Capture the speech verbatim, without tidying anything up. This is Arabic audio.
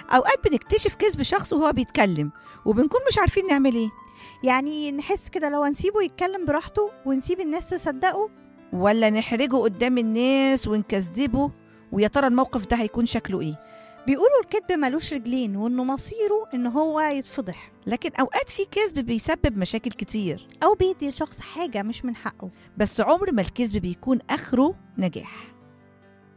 أوقات بنكتشف كذب شخص وهو بيتكلم وبنكون مش عارفين نعمل إيه. يعني نحس كده لو نسيبه يتكلم براحته ونسيب الناس تصدقه، ولا نحرجه قدام الناس ونكذبه، ويا ترى الموقف ده هيكون شكله إيه؟ بيقولوا الكذب ملوش رجلين وإنه مصيره إن هو يتفضح، لكن أوقات في كذب بيسبب مشاكل كتير، أو بيدي لشخص حاجة مش من حقه. بس عمر ما الكذب بيكون آخره نجاح.